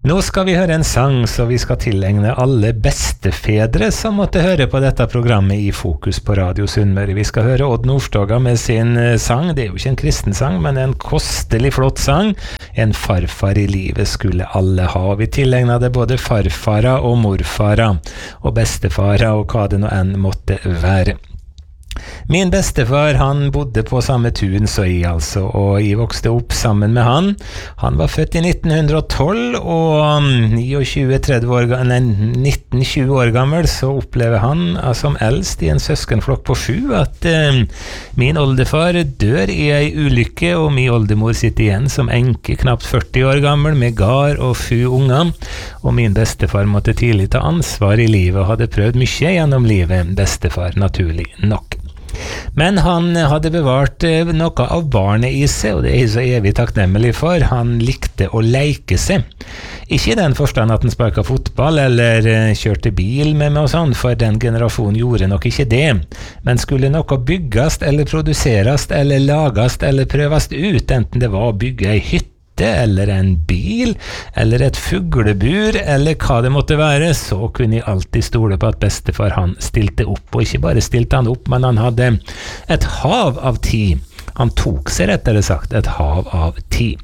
Nå skal vi høre en sang, så vi skal tilegne alle bestefedre som måtte høre på dette programmet i Fokus på Radio Sunnmøre. Vi skal høre Odd Nordstoga med sin sang. Det er jo ikke en kristen sang, men en kostelig flott sang. En farfar i livet skulle alle ha. Vi tilegna det både farfara og morfara, og bestefara og hva det nå enn måtte være. Min bestefar, han bodde på samme tun så jeg altså, og jeg vokste opp sammen med han. Han var født i 1912, og 19-20 år gammel så opplever han som eldst i en søskenflokk på 7 at min oldefar dør i ei ulykke, og min oldemor sitter igjen som enke, knapt 40 år gammel, med gard og 7 unger. Og min bestefar måtte tidlig ta ansvar i livet, og hadde prøvd mye gjennom livet, bestefar naturlig nok. Men han hadde bevart noe av barnet i seg, og det er jeg så evig takknemlig for. Han likte å leke seg. Ikke i den forstand at han sparket fotball eller kjørte bil med meg og sånn, for den generasjonen gjorde nok ikke det. Men skulle noe bygges eller produseres eller lages eller prøves ut, enten det var å bygge ei hytte, eller en bil, eller et fuglebur, eller hva det måtte være, så kunne jeg alltid stole på at bestefar han stilte opp. Og ikke bare stilte han opp, men han hadde et hav av tid. Han tok seg rettere sagt et hav av tid.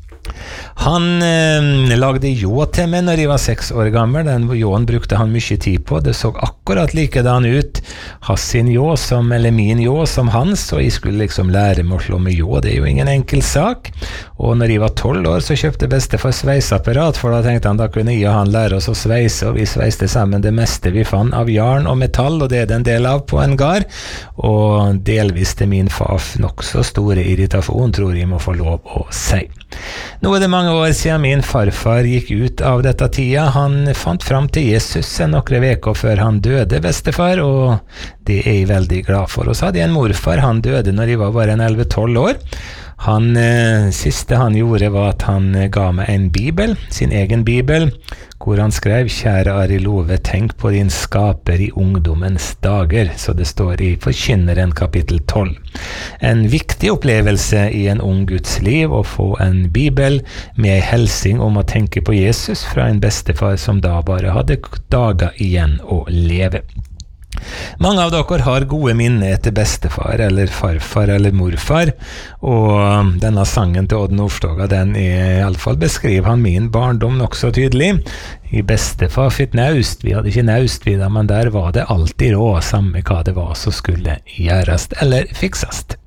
Han lagde ljå til meg når jeg var 6 år gammel. Den ljåen brukte han mye tid på. Det så akkurat likedan ut, sin ljå som, eller min ljå som hans, og jeg skulle liksom lære meg å slå med ljå. Det er jo ingen enkel sak. Og når jeg var 12 år så kjøpte bestefar sveiseapparat, for da tenkte han da kunne jeg og han lære oss å sveise, og vi sveiste sammen det meste vi fant av jarn og metall, og det er det en del av på en gard, og delvis til min far nok så store irritasjon, tror jeg må få lov å si. Nå er det mange år siden min farfar gikk ut av dette tida. Han fant fram til Jesus noen veker før han døde, bestefar, og det er jeg veldig glad for. Og så hadde jeg en morfar, han døde når jeg var bare 11-12 år. Han siste han gjorde var at han ga meg en bibel, sin egen bibel, hvor han skrev: «Kjære Ari Love, tenk på din skaper i ungdommens dager», så det står i Forkynneren kapittel 12. En viktig opplevelse i en ung Guds liv å få en bibel med en helsing om å tenke på Jesus fra en bestefar som da bare hadde dager igjen å leve. Mange av dere har gode minner etter bestefar, eller farfar, eller morfar, og denne sangen til Odd Nordstoga, den er i alle fall beskriver han min barndom nok så tydelig. I bestefar fikk naust, vi hadde ikke naust vi da, men der var det alltid råd, samme hva det var som skulle gjøres eller fiksast.